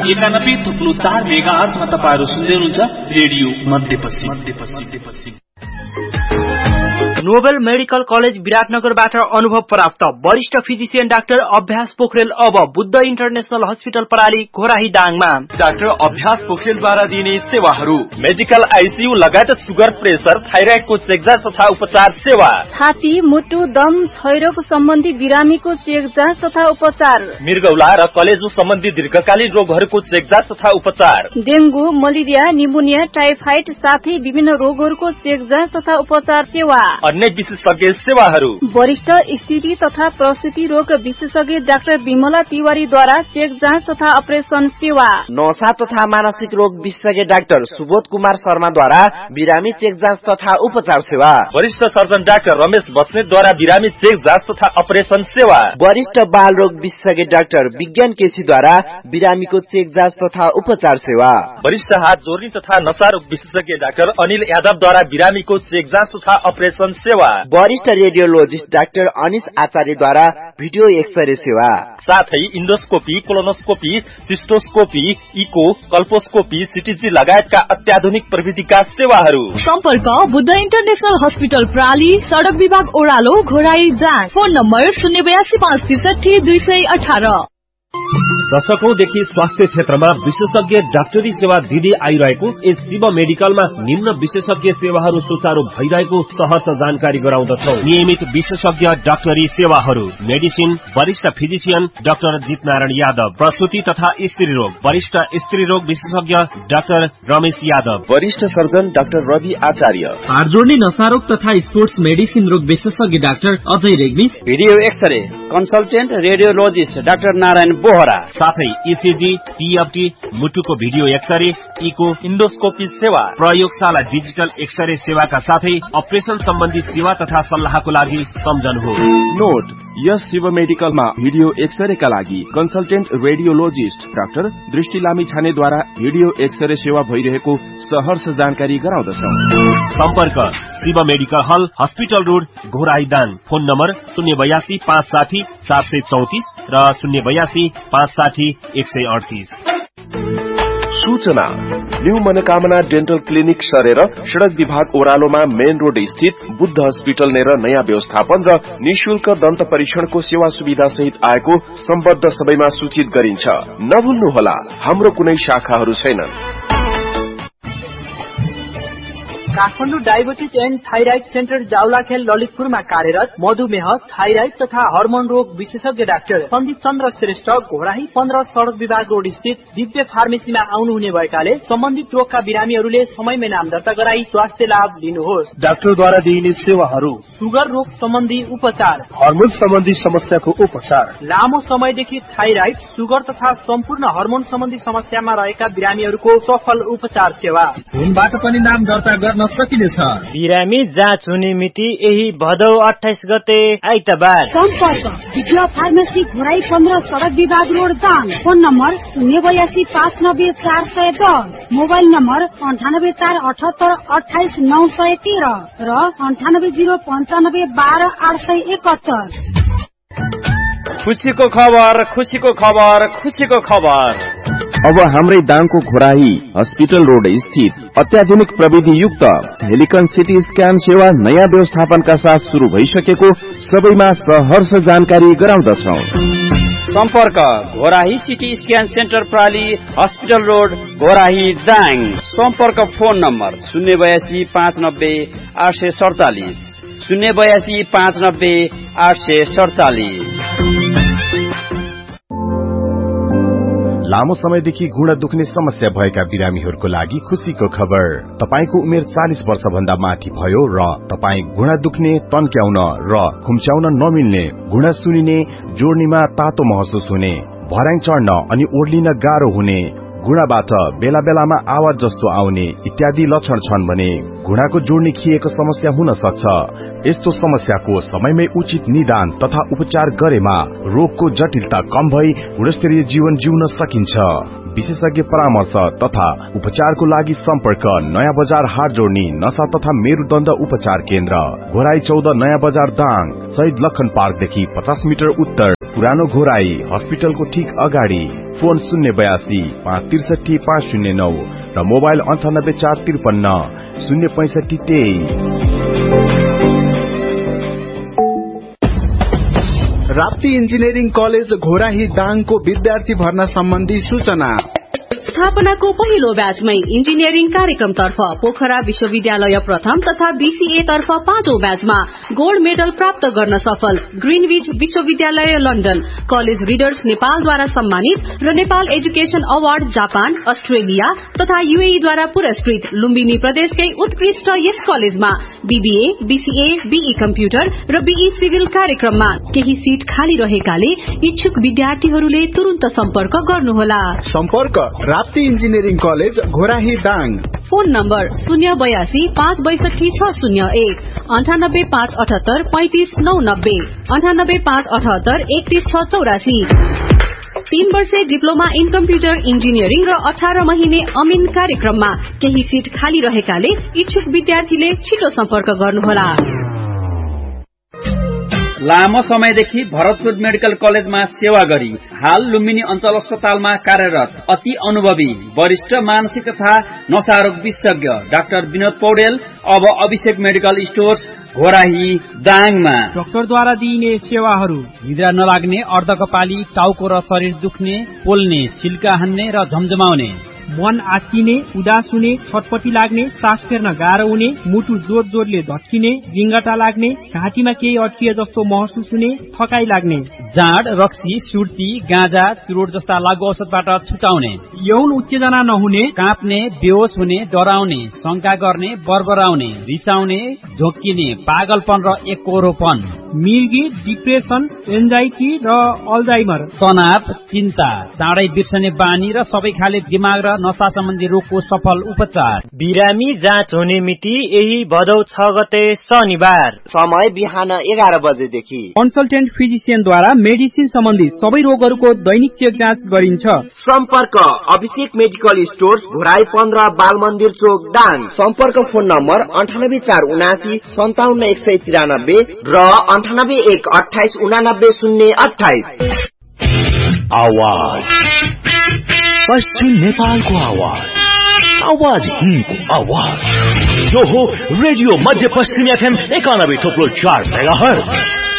91.4 मेगाहर्जमा तपाईहरु सुन्दै हुनुहुन्छ रेडियो मध्यपश्चिम। नोबेल मेडिकल कलेज विराटनगरबाट अनुभव प्राप्त वरिष्ठ फिजिशियन डाक्टर अभ्यास पोखरेल अब बुद्ध इन्टरनेशनल हस्पिटल प्रणाली घोराही दाङमा। डाक्टर अभ्यास पोखरेलद्वारा दिने सेवाहरू मेडिकल आइसियु लगायत सुगर, प्रेसर, थाइराइडको चेकजाँच तथा उपचार सेवा, छाती, मुटु, दम, क्षयरोग सम्बन्धी बिरामीको चेकजाँच तथा उपचार, मृगौला र कलेजो सम्बन्धी दीर्घकालीन रोगहरूको चेकजाँच तथा उपचार, डेंगू, मलेरिया, निमोनिया, टाइफाइड साथै विभिन्न रोगहरूको चेकजाँच तथा उपचार सेवा, अन्य विशेषज्ञ सेवाहरू, वरिष्ठ स्थिति तथा प्रसूति रोग विशेषज्ञ डाक्टर विमला तिवारीद्वारा चेकजाँच तथा अपरेसन सेवा, नशा तथा मानसिक रोग विशेषज्ञ डाक्टर सुबोध कुमार शर्माद्वारा बिरामी चेकजाँच तथा उपचार सेवा, वरिष्ठ सर्जन डाक्टर रमेश बस्नेतद्वारा बिरामी चेकजाँच तथा अपरेसन सेवा, वरिष्ठ बाल रोग विशेषज्ञ डाक्टर विज्ञान केसीद्वारा बिरामीको चेकजाँच तथा उपचार सेवा, वरिष्ठ हात जोर्नी तथा नशा रोग विशेषज्ञ डाक्टर अनिल यादवद्वारा बिरामीको चेकजाँच तथा अपरेसन सेवा, वरिष्ठ रेडियोलोजिस्ट डाक्टर अनिश आचार्यद्वारा भिडियो एक्सरे सेवा, साथै इन्डोस्कोपी, कोलोनोस्कोपी, सिस्टोस्कोपी, इको, कल्पोस्कोपी, सिटीजी लगायतका अत्याधुनिक प्रविधिका सेवाहरू। सम्पर्क बुद्ध इन्टरनेशनल हस्पिटल प्राली, सड़क विभाग ओह्रालो, घोराई दाङ। Phone number 082 218। दशकौंदेखि स्वास्थ्य क्षेत्रमा विशेषज्ञ डाक्टरी सेवा दिँदै आइरहेको यस शिव मेडिकलमा निम्न विशेषज्ञ सेवाहरू सुचारू भइरहेको सहर्ष जानकारी गराउँदछौ। नियमित विशेषज्ञ डाक्टरी सेवाहरू मेडिसिन, वरिष्ठ फिजिशियन डाक्टर जितनारायण यादव, प्रसूति तथा स्त्री रोग वरिष्ठ स्त्री रोग विशेषज्ञ डाक्टर रमेश यादव, वरिष्ठ सर्जन डाक्टर रवि आचार्य, हाड जोड्ने नशारोग तथा स्पोर्ट्स मेडिसिन रोग विशेषज्ञ doctor Ajay Regmi, video x-ray consultant radiologist doctor Narayan Bohra, साथै इसिजी, टीएफटी, मुटुको भिडियो एक्सरे, इको, इन्डोस्कोपी सेवा, प्रयोगशाला डिजिटल एक्सरे सेवाका साथै अपरेसन सम्बन्धी सेवा तथा सल्लाहको लागि सम्झनुहोस्। नोट: यस शिव मेडिकलमा भिडियो एक्सरेका लागि कन्सल्टेन्ट रेडियोलोजिस्ट डाक्टर दृष्टि लामी छानेद्वारा भिडियो एक्सरे सेवा भइरहेको सहर्ष जानकारी गराउँदछौं। सम्पर्क: शिव मेडिकल हल, hospital road, Ghorahi Dang. Phone number 082 560 734 र 082 560 138। सूचना: न्यू मनोकामना डेन्टल क्लिनिक सरेर सड़क विभाग ओह्रालोमा मेन रोड स्थित बुद्ध हस्पिटल नेर नयाँ व्यवस्थापन र निशुल्क दन्त परीक्षणको सेवा सुविधा सहित आएको सम्बद्ध सबैमा सूचित गरिन्छ। नभुल्नुहोला, हाम्रो कुनै शाखाहरू छैनन्। Kathmandu diabetes and thyroid centre Jawalakhel ललितपुरमा कार्यरत मधुमेह, थाइराइड तथा हर्मोन रोग विशेषज्ञ डाक्टर सन्दीप चन्द्र श्रेष्ठ घोराही 15 सड़क विभाग रोड स्थित दिव्य फार्मेसीमा आउनुहुने भएकाले सम्बन्धित रोगका बिरामीहरूले समयमै नाम दर्ता गराई स्वास्थ्य लाभ लिनुहोस्। डाक्टरद्वारा दिइने सेवाहरू: सुगर रोग सम्बन्धी उपचार, हर्मोन सम्बन्धी समस्याको उपचार, लामो समयदेखि थाइराइड, सुगर तथा सम्पूर्ण हर्मोन सम्बन्धी समस्यामा रहेका बिरामीहरूको सफल उपचार सेवा। फोनबाट पनि नाम दर्ता गर्न सकिनेछ। बिरामी जाँच हुने मिति यही भदौ 28 गते आइतबार। सम्पर्क: दिव्य फार्मेसी घोराई 15 सड़क विभाग road Dang. Phone number 082 590 410, mobile number 98 478 28 913 र 98 095 12 871। खुसीको खबर, खुसीको खबर, खुसीको खबर। अब हाम्रै दाङको घोराही हस्पिटल रोड स्थित अत्याधुनिक प्रविधि युक्त हेलिकन सिटी स्क्यान सेवा नयाँ व्यवस्थापनका साथ शुरू भइसकेको सबैमा सहर्ष जानकारी गराउँदछौ। सम्पर्क: Ghorahi CT scan centre प्राली, hospital road, Ghorahi Dang. सम्पर्क: फोन नम्बर 082 590 847, 082 590 847। लामो समयदेखि घुँडा दुख्ने समस्या भएका बिरामीहरूको लागि खुशीको खबर। तपाईको उमेर 40 वर्ष भन्दा माथि भयो र तपाई घुँडा दुख्ने, तन्क्याउन र खुम्च्याउन नमिल्ने, घुँडा सुनिने, जोड्नीमा तातो महसुस हुने, भर्याङ चढ्न अनि ओर्लिन गाह्रो हुने, घुँडाबाट बेला बेलामा आवाज जस्तो आउने इत्यादि लक्षण छन् भने घुँडाको जोड्नी खिएको समस्या हुन सक्छ। यस्तो समस्याको समयमै उचित निदान तथा उपचार गरेमा रोगको जटिलता कम भई गुणस्तरीय जीवन जिउन सकिन्छ। विशेषज्ञ परामर्श तथा उपचारको लागि सम्पर्क: नयाँ बजार हाट जोड्नी नशा तथा मेरुदण्ड उपचार केन्द्र, घोराई 14 नयाँ बजार दाङ, शहीद लखन पार्कदेखि 50 मिटर उत्तर, पुरानो घोराई हस्पिटलको ठीक अगाडि। टेलिफोन 082 563 509 र mobile 98 453 065 23। Rapti engineering college Ghorahi दाङको विद्यार्थी भर्ना सम्बन्धी सूचना। स्थापनाको पहिलो ब्याचमै इन्जिनियरिङ कार्यक्रम तर्फ पोखरा विश्वविद्यालय प्रथम तथा बीसीए तर्फ 5औं ब्याचमा गोल्ड मेडल प्राप्त गर्न सफल ग्रीनविच विश्वविद्यालय लन्डन कलेज रिडर्स नेपालद्वारा सम्मानित र Nepal education award Japan Australia तथा यूएई द्वारा पुरस्कृत लुम्बिनी प्रदेशकै उत्कृष्ट यस कलेजमा बीबीए बीसीए बीई कम्प्युटर र बीई सिभिल कार्यक्रममा केही सीट खाली रहेकाले इच्छुक विद्यार्थीहरूले तुरुन्त सम्पर्क गर्नुहोला। सम्पर्क Rapti engineering college Ghorahi Dang. Phone number 082 562 601 98 578 35 990 98 578 31 684। 3 वर्षे डिप्लोमा इन कम्प्युटर इन्जिनियरिङ र 18 महिने अमिन कार्यक्रममा केही सीट खाली रहेकाले इच्छुक विद्यार्थीले छिटो सम्पर्क गर्नुहोला। लामो समयदेखि भरतपुर मेडिकल कलेजमा सेवा गरी हाल लुम्बिनी अञ्चल अस्पतालमा कार्यरत अति अनुभवी वरिष्ठ मानसिक तथा नशारोग विशेषज्ञ डाक्टर विनोद पौडेल अब अभिषेक मेडिकल स्टोर्स घोराही दाङमा डाक्टरद्वारा दिइने सेवाहरू निद्रा नलाग्ने अर्धकपाली टाउको र शरीर दुख्ने पोल्ने सिल्का हान्ने र झमझमाउने मन आत्तिने उदास हुने छटपटी लाग्ने सास फेर्न गाह्रो हुने मुटु जोर जोरले धड्किने रिङ्गटा लाग्ने घाँटीमा केही अड्किए जस्तो महसुस हुने थकाई लाग्ने जाँड रक्सी सुर्ती गाँजा चुरोट जस्ता लागु औषधबाट छुटाउने यौन उत्तेजना नहुने काँप्ने बेहोस हुने डराउने शंका गर्ने बरबराउने रिसाउने झोक्किने पागलपन र एककोरोपन मिर्गी डिप्रेसन एन्जाइटी र अल्जाइमर तनाव चिन्ता चाँडै बिर्सने बानी र सबै खाले दिमाग र नशा सम्बन्धी रोगको सफल उपचार। बिरामी जाँच हुने मिति यही भदौ 6 गते शनिबार समय बिहान 11 बजेदेखि कन्सल्टेन्ट फिजिशियनद्वारा मेडिसिन सम्बन्धी सबै रोगहरूको दैनिक चेक जाँच गरिन्छ। सम्पर्क अभिषेक मेडिकल स्टोर्स घोराई 15 बाल मन्दिर चोक दाङ। सम्पर्क फोन नम्बर 98479 57193 र 9818289028। आवाज पश्चिम नेपालको आवाज आवाज हिन्दको आवाज यो हो रेडियो मध्य पश्चिम FM 91.4 मेगाहर्ज।